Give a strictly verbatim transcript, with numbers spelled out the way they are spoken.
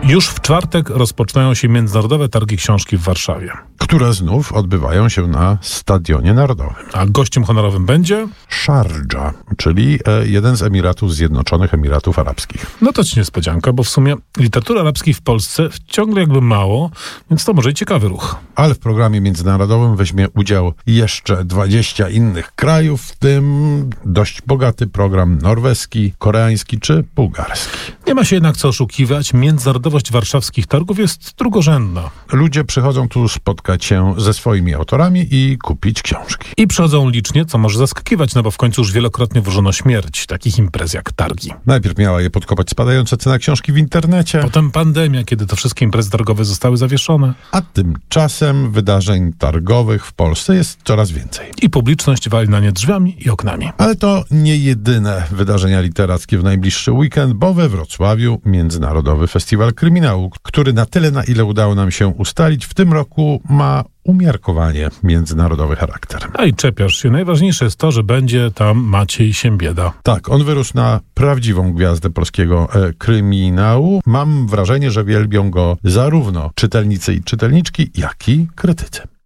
Już w czwartek rozpoczynają się Międzynarodowe Targi Książki w Warszawie. Które znów odbywają się na Stadionie Narodowym. A gościem honorowym będzie? Szardża, czyli jeden z Emiratów Zjednoczonych Emiratów Arabskich. No to ci niespodzianka, bo w sumie literatury arabskiej w Polsce ciągle jakby mało, więc to może i ciekawy ruch. Ale w programie międzynarodowym weźmie udział jeszcze dwadzieścia innych krajów, w tym dość bogaty program norweski, koreański czy bułgarski. Nie ma się jednak co oszukiwać, międzynarodowość warszawskich targów jest drugorzędna. Ludzie przychodzą tu spotkać się ze swoimi autorami i kupić książki. I przychodzą licznie, co może zaskakiwać, no bo w końcu już wielokrotnie wróżono śmierć takich imprez jak targi. Najpierw miała je podkopać spadająca cena książki w internecie. Potem pandemia, kiedy to wszystkie imprezy targowe zostały zawieszone. A tymczasem wydarzeń targowych w Polsce jest coraz więcej. I publiczność wali na nie drzwiami i oknami. Ale to nie jedyne wydarzenia literackie w najbliższy weekend, bo we Wrocławiu Międzynarodowy Festiwal Kryminału, który na tyle, na ile udało nam się ustalić, w tym roku ma umiarkowanie międzynarodowy charakter. A i czepiasz się. Najważniejsze jest to, że będzie tam Maciej Siembieda. Tak, on wyrósł na prawdziwą gwiazdę polskiego e, kryminału. Mam wrażenie, że wielbią go zarówno czytelnicy i czytelniczki, jak i krytycy.